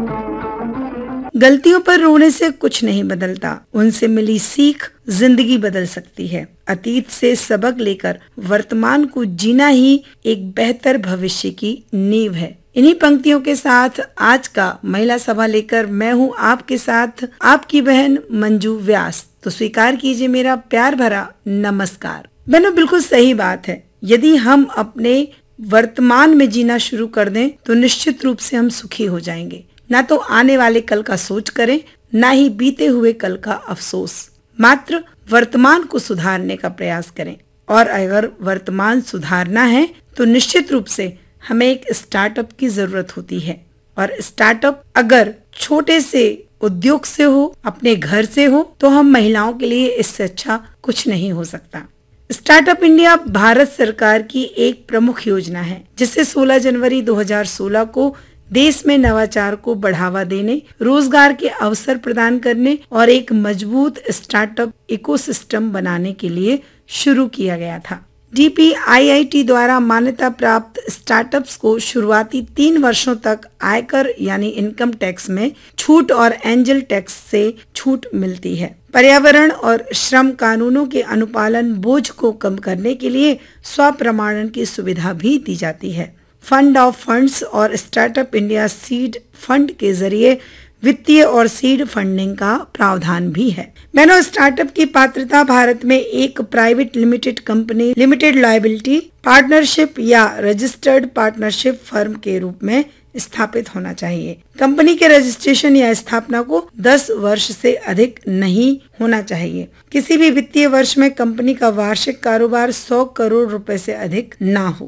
गलतियों पर रोने से कुछ नहीं बदलता, उनसे मिली सीख जिंदगी बदल सकती है। अतीत से सबक लेकर वर्तमान को जीना ही एक बेहतर भविष्य की नींव है। इन्हीं पंक्तियों के साथ आज का महिला सभा लेकर मैं हूँ आपके साथ, आपकी बहन मंजू व्यास। तो स्वीकार कीजिए मेरा प्यार भरा नमस्कार। बहनों, बिल्कुल सही बात है। यदि हम अपने वर्तमान में जीना शुरू कर दें तो निश्चित रूप से हम सुखी हो जाएंगे। ना तो आने वाले कल का सोच करें, ना ही बीते हुए कल का अफसोस। मात्र वर्तमान को सुधारने का प्रयास करें। और अगर वर्तमान सुधारना है तो निश्चित रूप से हमें एक स्टार्टअप की जरूरत होती है। और स्टार्टअप अगर छोटे से उद्योग से हो, अपने घर से हो, तो हम महिलाओं के लिए इससे अच्छा कुछ नहीं हो सकता। स्टार्टअप इंडिया भारत सरकार की एक प्रमुख योजना है, जिसे 16 जनवरी 2016 को देश में नवाचार को बढ़ावा देने, रोजगार के अवसर प्रदान करने और एक मजबूत स्टार्टअप इकोसिस्टम बनाने के लिए शुरू किया गया था। DPIIT द्वारा मान्यता प्राप्त स्टार्टअप्स को शुरुआती 3 वर्षों तक आयकर यानी इनकम टैक्स में छूट और एंजल टैक्स से छूट मिलती है। पर्यावरण और श्रम कानूनों के अनुपालन बोझ को कम करने के लिए स्वप्रमाणन की सुविधा भी दी जाती है। फंड ऑफ फंड्स और स्टार्टअप इंडिया सीड फंड के जरिए वित्तीय और सीड फंडिंग का प्रावधान भी है। बहनों, स्टार्टअप की पात्रता भारत में एक private limited company, limited liability partnership या रजिस्टर्ड पार्टनरशिप फर्म के रूप में स्थापित होना चाहिए। कंपनी के रजिस्ट्रेशन या स्थापना को 10 वर्ष से अधिक नहीं होना चाहिए। किसी भी वित्तीय वर्ष में कंपनी का वार्षिक कारोबार 100 करोड़ रुपए से अधिक ना हो।